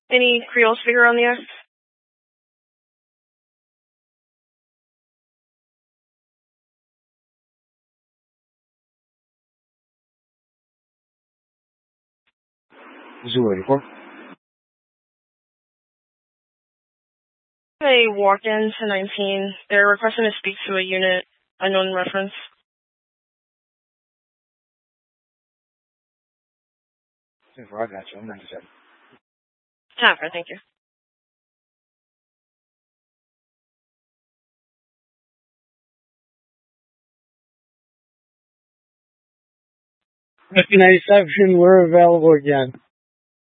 Any Creole speaker on the air? Zoo 84. Hey, walk-in to 19. They're requesting to speak to a unit, unknown reference. I got you. I'm 97. Jennifer, thank you. 5097, we're available again.